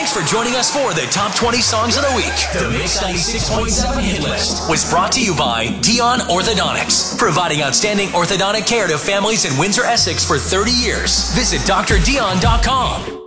Thanks for joining us for the Top 20 Songs of the Week. The Mix 96.7 Hit List was brought to you by Dion Orthodontics, providing outstanding orthodontic care to families in Windsor, Essex for 30 years. Visit drdion.com.